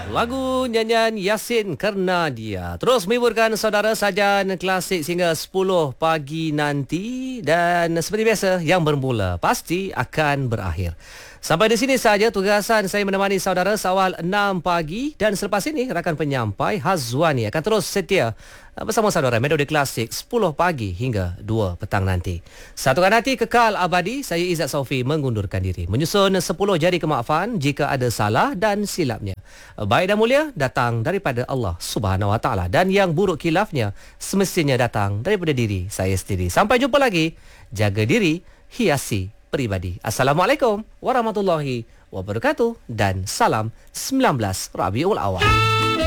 Lagu nyanyian Yasin Kerna Dia terus menghiburkan saudara sajian klasik sehingga 10 pagi nanti. Dan seperti biasa, yang bermula pasti akan berakhir. Sampai di sini saja tugasan saya menemani saudara seawal 6 pagi. Dan selepas ini rakan penyampai Hazwani akan terus setia bersama saudara Melodi Klasik 10 pagi hingga 2 petang nanti. Satukan hati kekal abadi. Saya Izzat Saufi mengundurkan diri. Menyusun 10 jari kemaafan jika ada salah dan silapnya. Baik dan mulia datang daripada Allah Subhanahu Wa Taala, dan yang buruk khilafnya semestinya datang daripada diri saya sendiri. Sampai jumpa lagi. Jaga diri, hiasi peribadi. Assalamualaikum warahmatullahi wabarakatuh dan salam 19 Rabiul Awal.